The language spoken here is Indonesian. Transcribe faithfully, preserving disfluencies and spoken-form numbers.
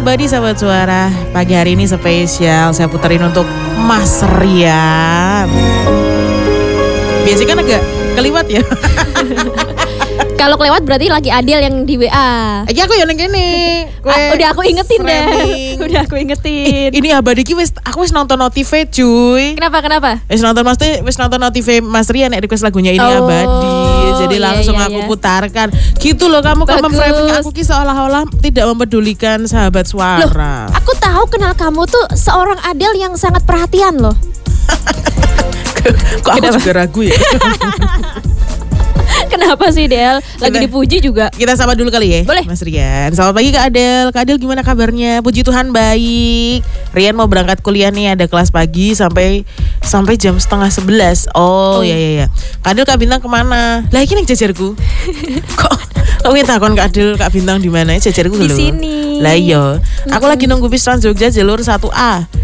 Abadi sahabat suara. Pagi hari ini spesial saya puterin untuk Mas Rian. Biasanya kan agak keliwat ya. Kalau kelewat berarti lagi Adil yang di W A. Iya aku yang gini. Ah, udah aku ingetin deh. Udah aku ingetin. Ini Abadi ki wis aku wis nonton notif-e cuy. Kenapa kenapa? Wis nonton Mas wis nonton notif-e Mas Rian nek request lagunya ini Oh, Abadi. Jadi iya, langsung iya, aku iya. putarkan. Gitu loh kamu kalau Bagus. memframing aku ki seolah-olah tidak mempedulikan sahabat suara. Loh, aku tahu kenal kamu tuh seorang Adil yang sangat perhatian loh. Kok aku juga ragu ya? Kenapa sih Del? Lagi Kita- dipuji juga. Kita sapa dulu kali ya. Boleh. Mas Rian. Selamat pagi Kak Adel. Kak Adel gimana kabarnya? Puji Tuhan baik. Rian mau berangkat kuliah nih, ada kelas pagi sampai sampai jam setengah sebelas. Oh, Oh. iya iya iya. Kak Adel Kak Bintang kemana? Lah iki ning jajarku. Kok kok kita takon Kak Adel Kak Bintang di mana? Jajarku Di lho. sini. Lah iya. Aku lagi nunggu bis Trans Jogja jalur satu A.